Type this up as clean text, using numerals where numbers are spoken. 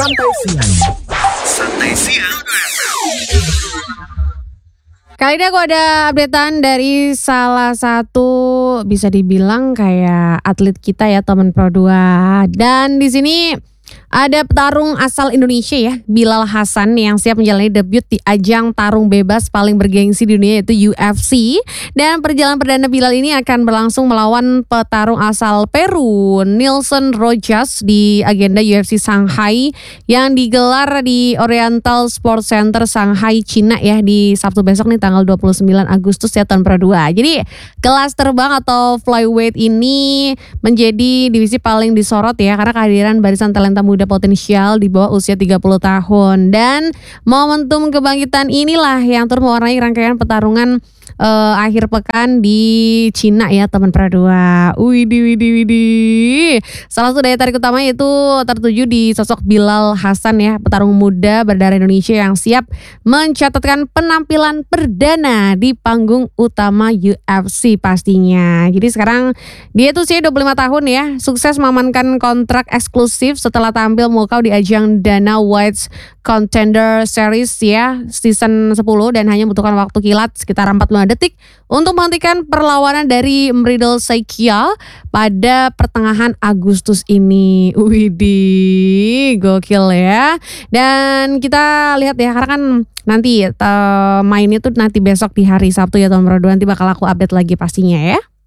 Santai Siang. Santai Siang. Kali ini aku ada updatean dari salah satu bisa dibilang kayak atlet kita ya, teman Pro 2. Dan di sini ada petarung asal Indonesia ya, Bilal Hassan yang siap menjalani debut di ajang tarung bebas paling bergengsi di dunia yaitu UFC. Dan perjalanan perdana Bilal ini akan berlangsung melawan petarung asal Peru, Nilson Rojas di agenda UFC Shanghai yang digelar di Oriental Sports Center Shanghai, Cina ya di Sabtu besok nih tanggal 29 Agustus ya tahun Pro 2. Jadi kelas terbang atau flyweight ini menjadi divisi paling disorot ya karena kehadiran barisan talenta muda potensial di bawah usia 30 tahun. Dan momentum kebangkitan inilah yang turut mewarnai rangkaian pertarungan akhir pekan di Cina ya teman Pro 2. Widih. Salah satu daya tarik utama yaitu tertuju di sosok Bilal Hassan ya, petarung muda berdarah Indonesia yang siap mencatatkan penampilan perdana di panggung utama UFC pastinya. Jadi sekarang dia tuh usia 25 tahun ya, sukses mengamankan kontrak eksklusif setelah tampil memukau di ajang Dana White's Contender Series ya season 10 dan hanya membutuhkan waktu kilat sekitar 45 detik untuk menghentikan perlawanan dari Mridul Saikia pada pertengahan Agustus ini. Widih, gokil ya. Dan kita lihat ya karena kan nanti mainnya tuh nanti besok di hari Sabtu ya tahun Pro 2, nanti bakal aku update lagi pastinya ya.